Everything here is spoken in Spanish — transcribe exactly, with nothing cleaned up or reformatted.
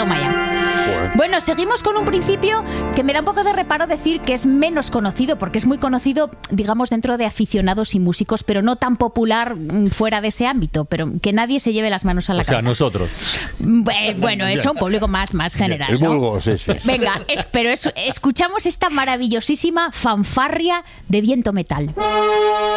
toma ya. Bueno, seguimos con un principio que me da un poco de reparo decir que es menos conocido, porque es muy conocido, digamos, dentro de aficionados y músicos, pero no tan popular fuera de ese ámbito, pero que nadie se lleve las manos a la o cabeza. O sea, nosotros. Eh, bueno, eso, un público más, más general, El ¿no? vulgo, sí, sí. Venga, es, pero es, escuchamos esta maravillosísima fanfarria de viento metal.